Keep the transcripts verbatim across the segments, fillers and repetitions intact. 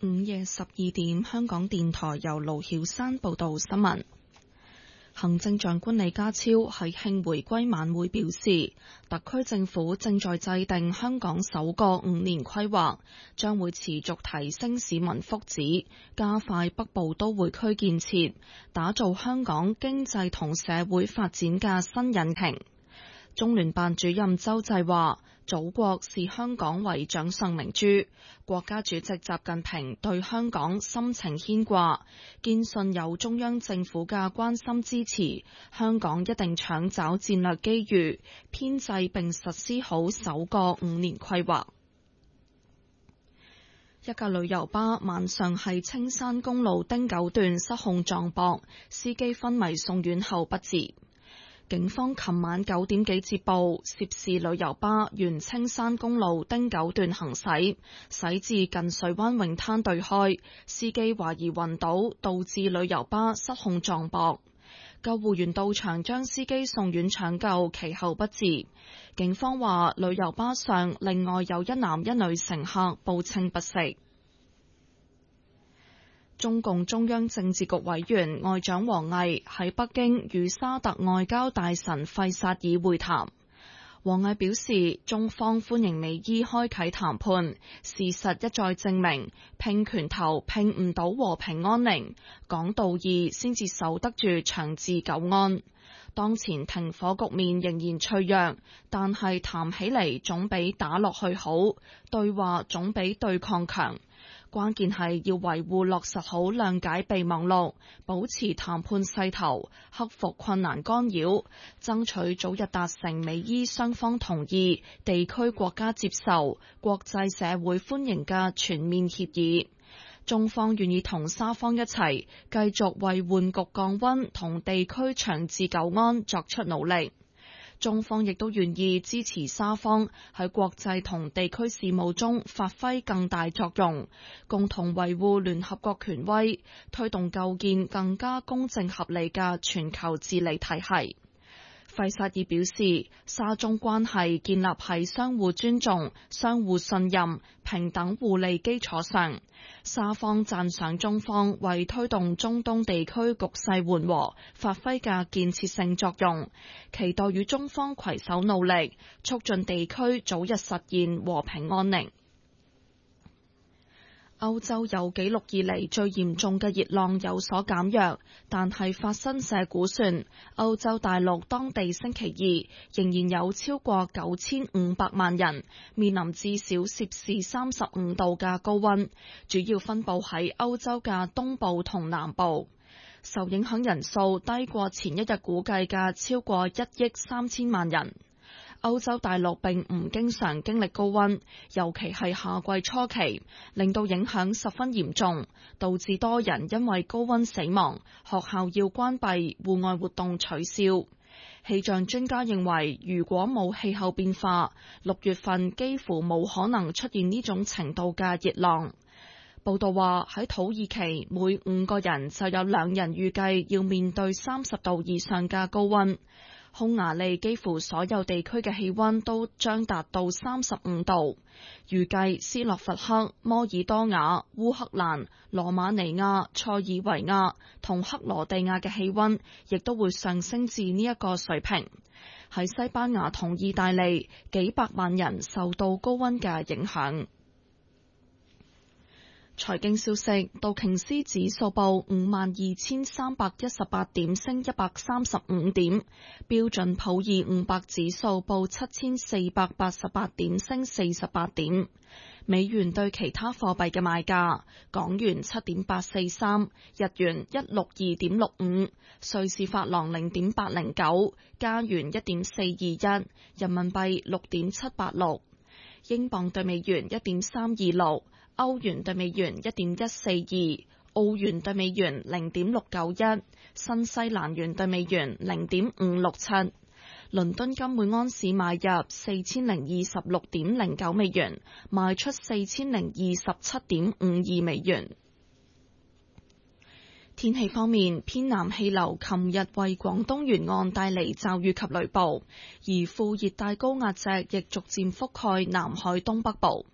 午夜十二點，香港電台由盧曉山報道新聞。行政長官李家超喺慶回歸晚會表示，特區政府正在制定香港首個五年規劃，將會持續提升市民福祉，加快北部都會區建設，打造香港經濟同社會發展嘅新引擎。中聯辦主任周濟話，祖國視香港為掌上明珠，國家主席習近平對香港深情牽掛，堅信有中央政府嘅關心支持，香港一定搶找戰略機遇，編制並實施好首個五年規劃。一架旅遊巴晚上喺青山公路汀九段失控撞壆，司機昏迷送院後不治。警方琴晚九點幾接報，涉事旅遊巴沿青山公路汀九段行駛，駛至近水灣泳灘對開，司機懷疑暈倒，導致旅遊巴失控撞壆。救護員到場將司機送院搶救，其後不治。警方話，旅遊巴上另外有一男一女乘客報稱不適。中共中央政治局委員外長王毅喺北京與沙特外交大臣費薩爾會談。王毅表示，中方歡迎美伊開啟談判，事實一再證明，拼拳頭拼唔到和平安寧，講道義先至守得住長治久安。當前停火局面仍然脆弱，但係談起嚟總比打落去好，對話總比對抗強。關鍵係要維護落實好諒解備忘錄，保持談判勢頭，克服困難干擾，爭取早日達成美伊雙方同意、地區國家接受、國際社會歡迎嘅全面協議。中方願意同沙方一齊，繼續為緩局降溫同地區長治久安作出努力。中方亦都願意支持沙方喺國際同地區事務中發揮更大作用，共同維護聯合國權威，推動構建更加公正合理嘅全球治理體系。費薩爾表示，沙中關係建立喺相互尊重、相互信任、平等互利基礎上。沙方讚賞中方為推動中東地區局勢緩和發揮嘅建設性作用，期待與中方攜手努力，促進地區早日實現和平安寧。歐洲有紀錄以嚟最嚴重嘅熱浪有所減弱，但係法新社估算，歐洲大陸當地星期二仍然有超過九千五百萬人面臨至少攝氏三十五度嘅高溫，主要分佈喺歐洲嘅東部同南部，受影響人數低過前一日估計嘅超過一億三千萬人。歐洲大陸並唔經常經歷高溫，尤其係夏季初期，令到影響十分嚴重，導致多人因為高溫死亡，學校要關閉，戶外活動取消。氣象專家認為，如果冇氣候變化，六月份幾乎冇可能出現呢種程度嘅熱浪。報道話，喺土耳其，每五個人就有兩人預計要面對三十度以上嘅高溫。匈牙利幾乎所有地區嘅氣溫都將達到三十五度，預計斯洛伐克、摩爾多瓦、烏克蘭、羅馬尼亞、塞爾維亞同克羅地亞嘅氣溫亦都會上升至呢一個水平。喺西班牙同意大利，幾百萬人受到高溫嘅影響。財經消息，道瓊斯指數報五萬二千三百一十八點，升一百三十五點；標準普爾五百指數報七千四百八十八點，升四十八點。美元對其他貨幣嘅賣價：港元七點八四三，日元一六二點六五，瑞士法郎零點八零九，加元一點四二一，人民幣六點七八六，英鎊對美元一點三二六。歐元對美元一點一四二，澳元對美元零點六九一，新西蘭元對美元零點五六七。倫敦金每安士買入四千零二十六點零九美元，賣出四千零二十七點五二美元。天氣方面，偏南氣流琴日為廣東沿岸帶嚟驟雨及雷暴，而副熱帶高壓脊亦逐漸覆蓋南海東北部。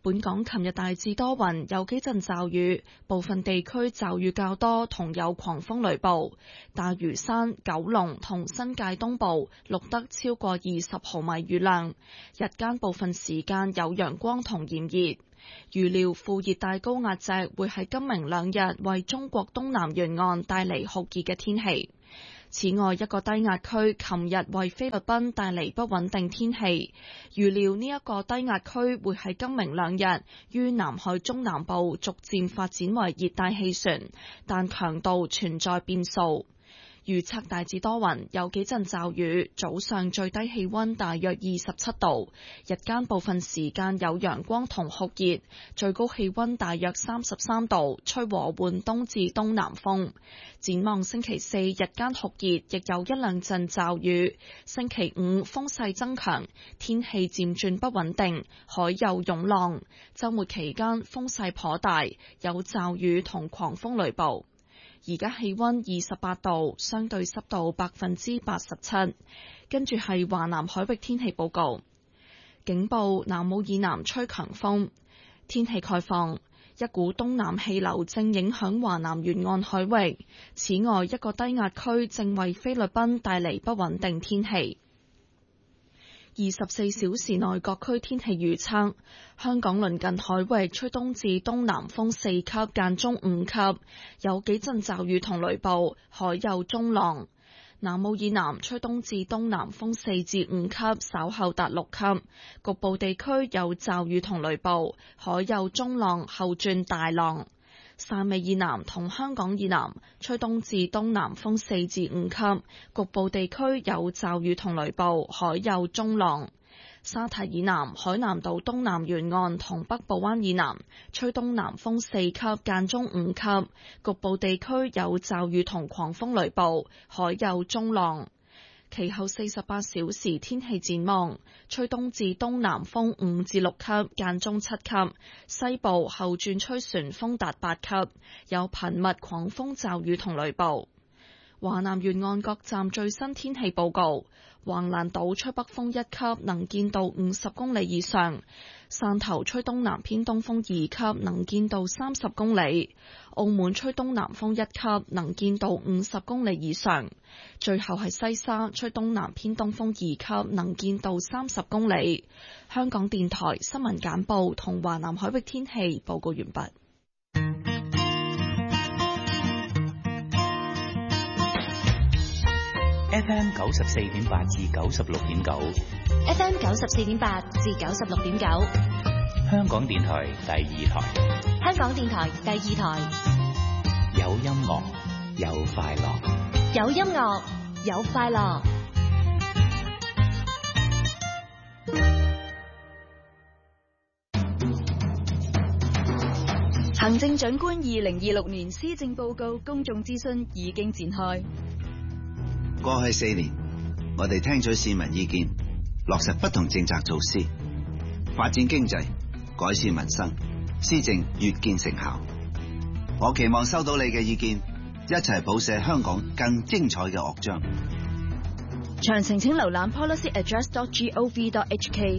本港琴日大致多雲，有幾陣驟雨，部分地區驟雨較多，同有狂風雷暴。大嶼山、九龍同新界東部錄得超過二十毫米雨量。日間部分時間有陽光同炎熱。預料副熱帶高壓脊會喺今明兩日為中國東南沿岸帶嚟酷熱嘅天氣。此外，一個低壓區琴日為菲律賓帶嚟不穩定天氣，預料呢一個低壓區會喺今明兩日於南海中南部逐漸發展為熱帶氣旋，但強度存在變數。預測大致多雲，有幾陣驟雨，早上最低氣溫大約二十七度，日間部分時間有陽光同酷熱，最高氣溫大約三十三度，吹和緩東至東南風。展望星期四日間酷熱，亦有一兩陣驟雨。星期五風勢增強，天氣漸轉不穩定，海有湧浪。週末期間風勢頗大，有驟雨同狂風雷暴。而家氣溫二十八度，相對濕度百分之八十七。跟住係華南海域天氣報告，警報：南澳以南吹強風。天氣概況：一股東南氣流正影響華南沿岸海域，此外一個低壓區正為菲律賓帶嚟不穩定天氣。二十四小時內各區天氣預測：香港鄰近海域吹東至東南風四級，間中五級，有幾陣驟雨同雷暴，海有中浪。南澳以南吹東至東南風四至五級，稍後達六級，局部地區有驟雨同雷暴，海有中浪，後轉大浪。汕尾以南同香港以南吹東至東南風四至五級，局部地區有驟雨同雷暴，海有中浪。沙堤以南、海南島東南沿岸同北部灣以南吹東南風四級，間中五級，局部地區有驟雨同狂風雷暴，海有中浪。其後四十八小時天氣展望：吹東至東南風五至六級，間中七級；西部後轉吹旋風達八級，有頻密狂風驟雨同雷暴。華南沿岸各站最新天氣報告：橫瀾島吹北風一級，能見度五十公里以上；汕頭吹東南偏東風二級，能見度三十公里；澳門吹東南風一級，能見度五十公里以上。最後係西沙吹東南偏東風二級，能見度三十公里。香港電台新聞簡報同華南海域天氣報告完畢。 F M 九十四點八至九十六點九 ，F M 九十四點八至九十六點九， 香港電台第二台， 香港電台第二台， 有音樂，有快樂， 有音樂，有快樂。 行政長官二零二六年施政報告公眾諮詢已經展開。 過去四年，我哋聽取市民意見，落實不同政策措施，發展經濟，改善民生，施政越見成效。我期望收到你嘅意見，一齊譜寫香港更精彩嘅樂章。 詳情請瀏覽 policy address dot gov dot h k。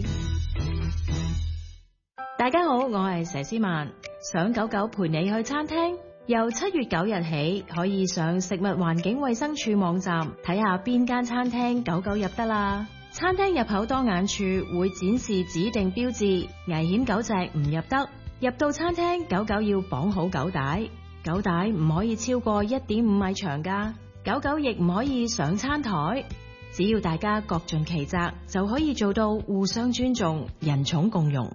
大家好，我係佘詩曼，想九九陪你去餐廳。由七月九日起，可以上食物環境衛生署網站睇下邊間餐廳狗狗入得啦。餐廳入口當眼處會展示指定標誌，危險狗隻唔入得。入到餐廳，狗狗要綁好狗帶，狗帶唔可以超過一點五米長㗎。狗狗亦唔可以上餐台。只要大家各盡其責，就可以做到互相尊重、人寵共融。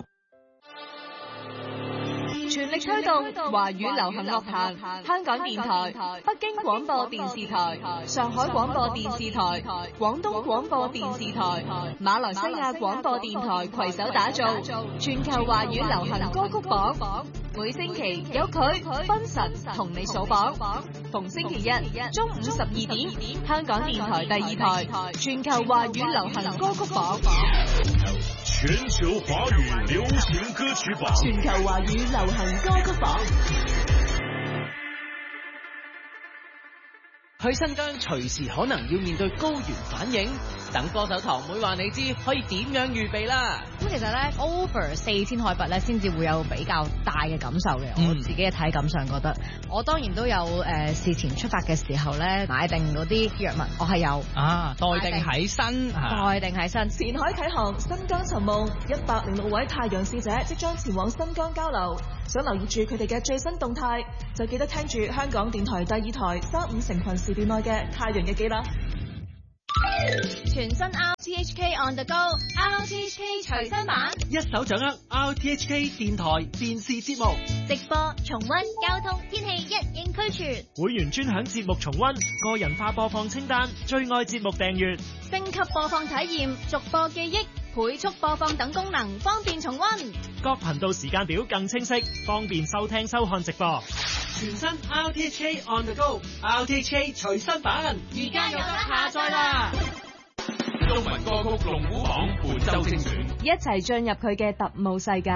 全力推動華語流行樂壇，香港電台、北京廣播電視台、上海廣播電視台、廣東廣播電視台、馬來西亞廣播電台攜手打造全球華語流行歌曲榜。每星期有佢分神同你數榜，逢星期一中午十二點，香港電台第二台全球華語流行歌曲榜。 全球華語流行歌曲榜， 全球華語流行歌曲榜。 去新疆隨時可能要面對高原反應，等歌手堂妹話你知可以點樣預備啦。 咁其實咧 over 四千海拔咧先至會有比較大嘅感受嘅， 嗯、 我自己嘅體感上覺得，我當然都有誒、呃、事前出發嘅時候咧買定嗰啲藥物，我係有啊待定喺身， 待定喺身。 前海啟航，新疆尋夢，一百零六位太陽使者即將前往新疆交流，想留意住佢哋嘅最新動態，就記得聽住香港電台第二台三五成群時段內嘅太陽日記啦。 全新 R T H K On The Go，R T H K 隨身版， 一手掌握 R T H K 電台電視節目直播、重溫、交通、天氣一應俱全。 會員專享節目重溫、個人化播放清單、最愛節目訂閱、 升級播放體驗、逐播記憶、倍速播放等功能，方便重溫。 各頻道時間表更清晰，方便收聽收看直播。全新 R T H K On The Go，R T H K 隨身版， 而家有得下載啦！ 中文歌曲龍虎榜本周精選， 一齊進入佢嘅特務世界。